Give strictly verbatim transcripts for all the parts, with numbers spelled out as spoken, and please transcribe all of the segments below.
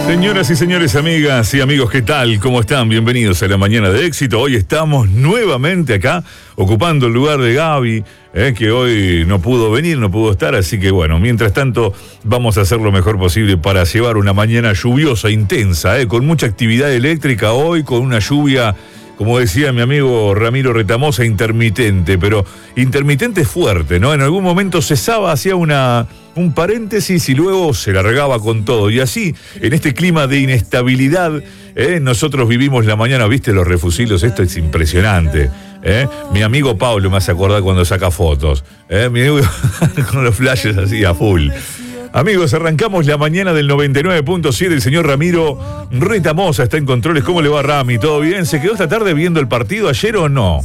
Señoras y señores, amigas y amigos, ¿qué tal? ¿Cómo están? Bienvenidos a la Mañana de Éxito. Hoy estamos nuevamente acá, ocupando el lugar de Gaby, eh, que hoy no pudo venir, no pudo estar, así que bueno, mientras tanto vamos a hacer lo mejor posible para llevar una mañana lluviosa, intensa, eh, con mucha actividad eléctrica hoy, con una lluvia, como decía mi amigo Ramiro Retamosa, intermitente, pero intermitente fuerte, ¿no? En algún momento cesaba, hacía una... un paréntesis y luego se largaba con todo. Y así, en este clima de inestabilidad, eh, nosotros vivimos la mañana, ¿viste los refusilos? Esto es impresionante. Eh. Mi amigo Pablo me hace acordar cuando saca fotos. Eh. Mi amigo con los flashes así a full. Amigos, arrancamos la mañana del noventa y nueve punto siete. El señor Ramiro Retamosa está en controles. ¿Cómo le va, Rami? ¿Todo bien? ¿Se quedó esta tarde viendo el partido ayer o no?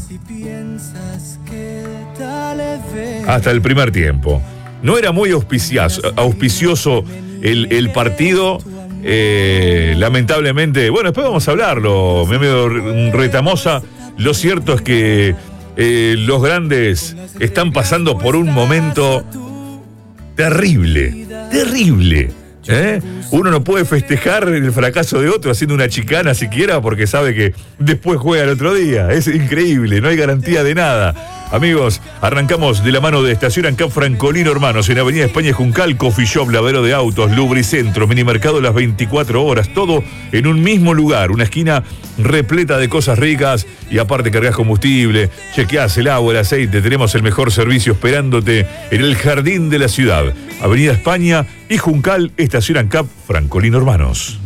Hasta el primer tiempo. No era muy auspicioso, auspicioso el, el partido, eh, lamentablemente. Bueno, después vamos a hablarlo, mi amigo Retamosa. Lo cierto es que eh, los grandes están pasando por un momento terrible, terrible. ¿Eh? Uno no puede festejar el fracaso de otro haciendo una chicana siquiera porque sabe que después juega el otro día. Es increíble, no hay garantía de nada. Amigos, arrancamos de la mano de Estación ANCAP Francolino Hermanos en Avenida España Juncal, Coffee Shop, lavadero de autos, lubricentro, minimercado las veinticuatro horas, todo en un mismo lugar, una esquina repleta de cosas ricas y aparte cargas combustible, chequeás el agua, el aceite, tenemos el mejor servicio esperándote en el jardín de la ciudad. Avenida España y Juncal, Estación ANCAP Francolino Hermanos.